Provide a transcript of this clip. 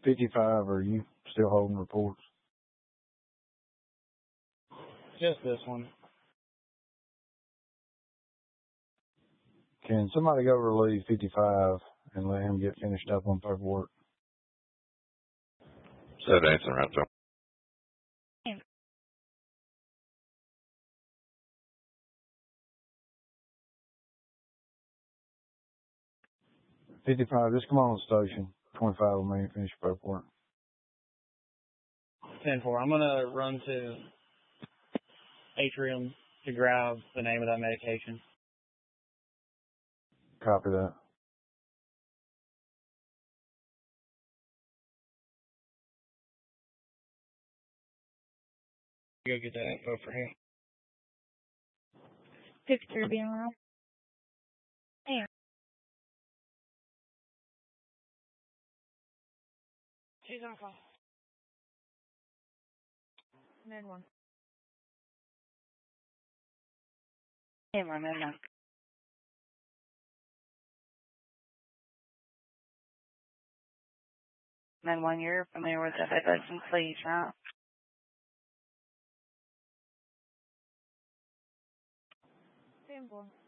55, are you still holding reports? Just this one. Can somebody go relieve 55 and let him get finished up on paperwork? Said answer right there. 55, just come on the station. 25 will me and finish your paperwork. 10-4. I'm going to run to Atrium to grab the name of that medication. Copy that. Go get that info for him. 53 being around. Hey. She's on call. Med 1. Hey, my Med 1. Med 1, you're familiar with the license, please, right? 10-4.